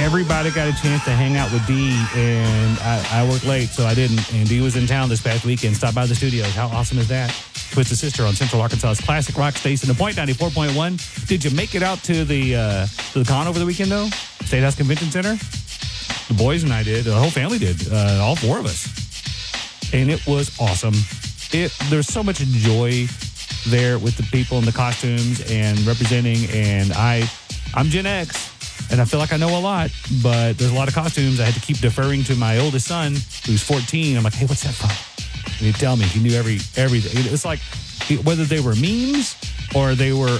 everybody got a chance to hang out with Dee, and I worked late, so I didn't. And Dee was in town this past weekend. Stopped by the studios. How awesome is that? Twisted Sister on Central Arkansas's classic rock station, The Point 94.1. Did you make it out to the con over the weekend, though? State House Convention Center? The boys and I did. The whole family did. All four of us. And it was awesome. There's so much joy there with the people and the costumes and representing. And I'm Gen X. And I feel like I know a lot, but there's a lot of costumes. I had to keep deferring to my oldest son, who's 14. I'm like, hey, what's that from? And he'd tell me. He knew everything. It's like whether they were memes or they were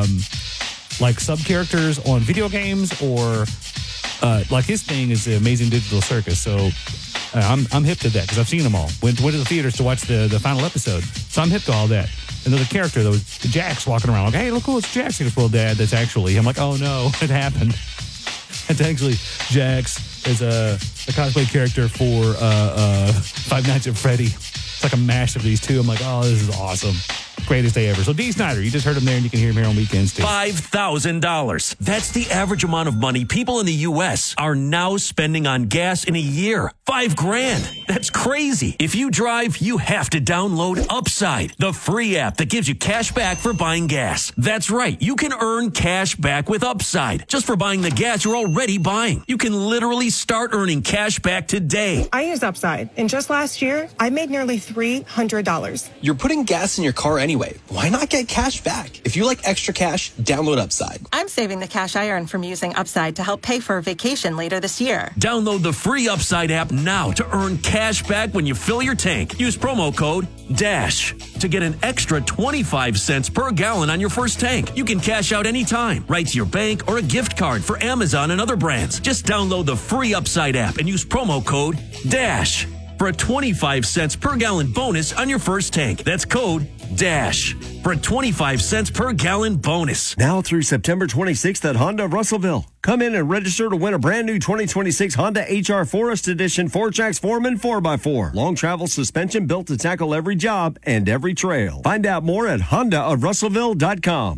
like sub-characters on video games or like his thing is the Amazing Digital Circus. So I'm hip to that because I've seen them all. Went to the theaters to watch the final episode. So I'm hip to all that. And there's a character, though, Jax walking around like, hey, look cool, it's Jax. He goes, well, Dad, that's actually... I'm like, oh, no, it happened. It's actually Jax is a cosplay character for Five Nights at Freddy. It's like a mash of these two. I'm like, oh, this is awesome. Greatest day ever. So Dee Snider, you just heard him there, and you can hear him here on weekends, too. $5,000. That's the average amount of money people in the U.S. are now spending on gas in a year. $5,000. That's crazy. If you drive, you have to download Upside, the free app that gives you cash back for buying gas. That's right. You can earn cash back with Upside just for buying the gas you're already buying. You can literally start earning cash back today. I use Upside, and just last year, I made nearly $300. You're putting gas in your car anyway. Why not get cash back? If you like extra cash, download Upside. I'm saving the cash I earn from using Upside to help pay for a vacation later this year. Download the free Upside app now to earn cash back when you fill your tank. Use promo code DASH to get an extra 25 cents per gallon on your first tank. You can cash out anytime, right to your bank or a gift card for Amazon and other brands. Just download the free Upside app and use promo code DASH for a 25 cents per gallon bonus on your first tank. That's code DASH for a 25 cents per gallon bonus. Now through September 26th at Honda Russellville. Come in and register to win a brand new 2026 Honda HR Forest Edition 4Jax Foreman 4x4. Long travel suspension built to tackle every job and every trail. Find out more at HondaofRussellville.com.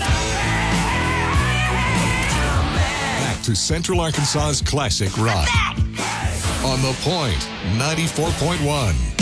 Back to Central Arkansas's classic rock. On The Point 94.1.